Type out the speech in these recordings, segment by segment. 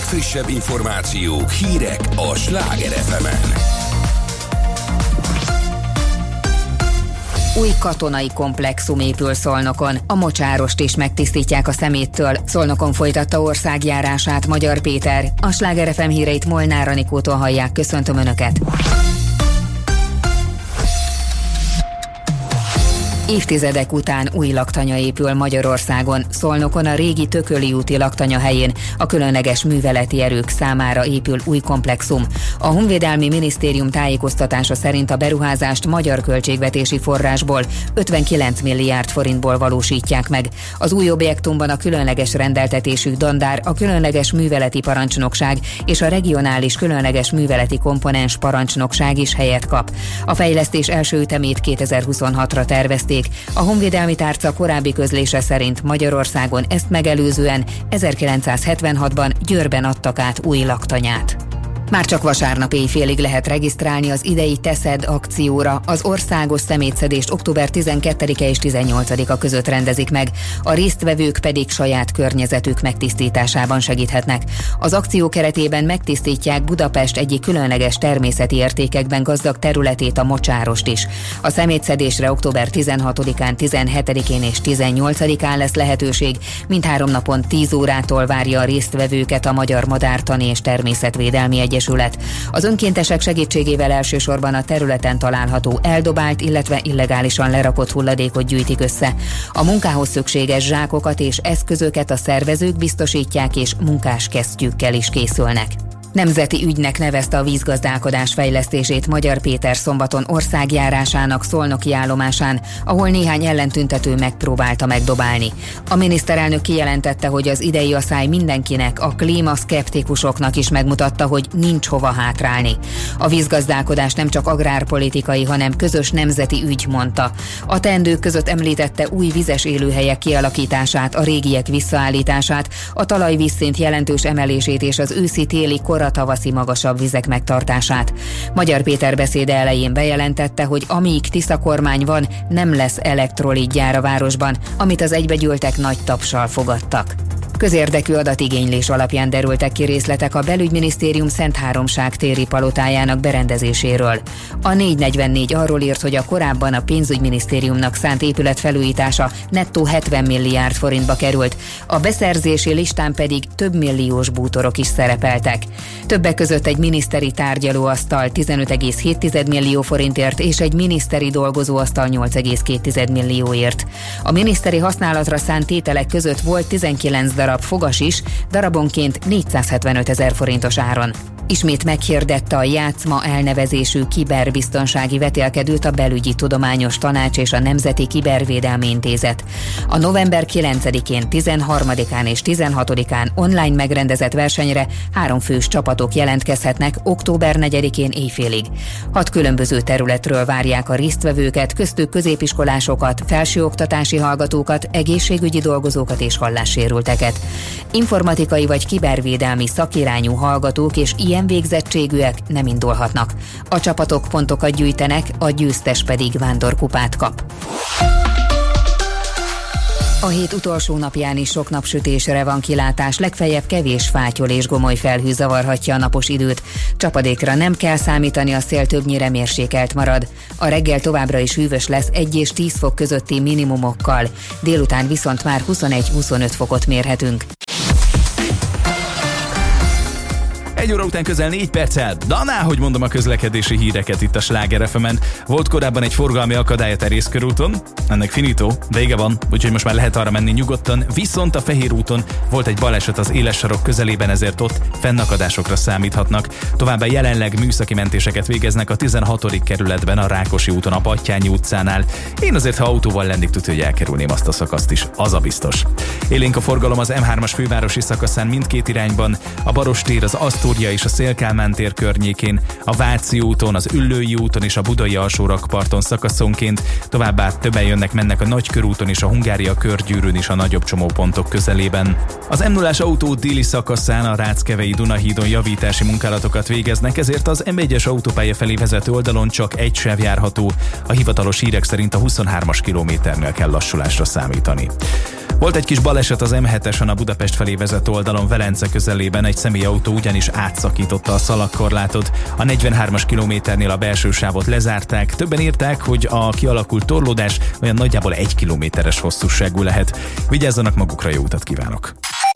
legfrissebb információk, hírek a Sláger FM-en. Új katonai komplexum épül Szolnokon. A mocsárost is megtisztítják a szeméttől. Szolnokon folytatta országjárását Magyar Péter. A Sláger FM híreit Molnár Anikótól hallják. Köszöntöm Önöket! Évtizedek után új laktanya épül Magyarországon. Szolnokon a régi Tököli úti laktanya helyén a különleges műveleti erők számára épül új komplexum. A Honvédelmi Minisztérium tájékoztatása szerint a beruházást magyar költségvetési forrásból 59 milliárd forintból valósítják meg. Az új objektumban a különleges rendeltetésű dandár, a különleges műveleti parancsnokság és a regionális különleges műveleti komponens parancsnokság is helyet kap. A fejlesztés első ütemét 2026-ra tervezték. A honvédelmi tárca korábbi közlése szerint Magyarországon ezt megelőzően 1976-ban Győrben adtak át új laktanyát. Már csak vasárnap éjfélig lehet regisztrálni az idei Teszed akcióra. Az országos szemétszedést október 12-e és 18-a között rendezik meg, a résztvevők pedig saját környezetük megtisztításában segíthetnek. Az akció keretében megtisztítják Budapest egyik különleges természeti értékekben gazdag területét, a Mocsárost is. A szemétszedésre október 16-án, 17-én és 18-án lesz lehetőség. Mindhárom napon 10 órától várja a résztvevőket a Magyar Madártani és Természetvédelmi Egyesület. Az önkéntesek segítségével elsősorban a területen található eldobált, illetve illegálisan lerakott hulladékot gyűjtik össze. A munkához szükséges zsákokat és eszközöket a szervezők biztosítják, és munkáskesztyűkkel is készülnek. Nemzeti ügynek nevezte a vízgazdálkodás fejlesztését Magyar Péter szombaton országjárásának szolnoki állomásán, ahol néhány ellentüntető megpróbálta megdobálni. A miniszterelnök kijelentette, hogy az idei asszály mindenkinek, a klímaszkeptikusoknak is megmutatta, hogy nincs hova hátrálni. A vízgazdálkodás nem csak agrárpolitikai, hanem közös nemzeti ügy, mondta. A teendők között említette új vizes élőhelyek kialakítását, a régiek visszaállítását, a talajvízszint jelentős emelését és az őszi-téli tavaszi magasabb vizek megtartását. Magyar Péter beszéde elején bejelentette, hogy amíg Tisza kormány van, nem lesz elektrolitgyár a városban, amit az egybegyűltek nagy tapssal fogadtak. Közérdekű adatigénylés alapján derültek ki részletek a Belügyminisztérium Szentháromság téri palotájának berendezéséről. A 444 arról írt, hogy a korábban a pénzügyminisztériumnak szánt épület felújítása nettó 70 milliárd forintba került, a beszerzési listán pedig több milliós bútorok is szerepeltek. Többek között egy miniszteri tárgyalóasztal 15,7 millió forintért és egy miniszteri dolgozóasztal 8,2 millióért. A miniszteri használatra szánt tételek között volt 19 darab fogas is, darabonként 475 000 forintos áron. Ismét meghirdette a Játszma elnevezésű kiberbiztonsági vetélkedőt a Belügyi Tudományos Tanács és a Nemzeti Kibervédelmi Intézet. A november 9-én, 13-án és 16-án online megrendezett versenyre 3 fős csapatok jelentkezhetnek október 4-én éjfélig. 6 különböző területről várják a résztvevőket, köztük középiskolásokat, felsőoktatási hallgatókat, egészségügyi dolgozókat és hallássérülteket. Informatikai vagy kibervédelmi szakirányú hallgatók és ilyen végzettségűek nem indulhatnak. A csapatok pontokat gyűjtenek, a győztes pedig vándorkupát kap. A hét utolsó napján is sok napsütésre van kilátás, legfeljebb kevés fátyol és gomoly felhő zavarhatja a napos időt. Csapadékra nem kell számítani, a szél többnyire mérsékelt marad. A reggel továbbra is hűvös lesz 1 és 10 fok közötti minimumokkal, délután viszont már 21-25 fokot mérhetünk. 1 óra után közel 4 perccel, hogy mondom a közlekedési híreket itt a Sláger FM-en. Volt korábban egy forgalmi akadály a Terész körúton, ennek finito, vége van, úgyhogy most már lehet arra menni nyugodtan, viszont a Fehér úton volt egy baleset az éles sarok közelében, ezért ott fennakadásokra számíthatnak. Továbbá jelenleg műszaki mentéseket végeznek a 16. kerületben a Rákosi úton a Pattyányi utcánál. Én azért, ha autóval lennék, tudja, hogy elkerülném azt a szakaszt is, az a biztos. Élénk a forgalom az M3-as fővárosi szakaszán mindkét irányban, a Barostér, az Asztória és a Széll-Kálmán tér környékén, a Váci úton, az Üllői úton és a Budai alsórakparton szakaszonként, továbbá többen jönnek-mennek a Nagykörúton és a Hungária körgyűrűn is a nagyobb csomópontok közelében. Az M0-as autó déli szakaszán a Ráckevei Dunahídon javítási munkálatokat végeznek, ezért az M1-es autópálya felé vezető oldalon csak egy sáv járható, a hivatalos hírek szerint a 23-as kilométernél kell lassulásra számítani. Volt egy kis baleset az M7-esen a Budapest felé vezető oldalon Velence közelében, egy személyautó ugyanis átszakította a szalagkorlátot. A 43-as kilométernél a belső sávot lezárták. Többen írták, hogy a kialakult torlódás olyan nagyjából 1 kilométeres hosszúságú lehet. Vigyázzanak magukra, jó utat kívánok!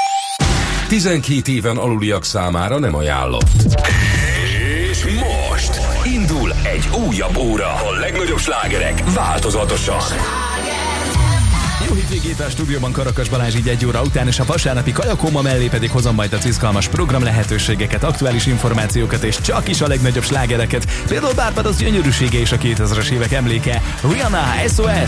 12 éven aluliak számára nem ajánlott. És most indul egy újabb óra. A legnagyobb slágerek változatosan. Jó hétvégét a stúdióban Karakas Balázs így 1 óra után, és a vasárnapi kajakóma mellé pedig hozom majd a izgalmas program lehetőségeket, aktuális információkat és csak is a legnagyobb slágereket. Például Barbados gyönyörűsége és a 2000-es évek emléke. Rihanna, SOS!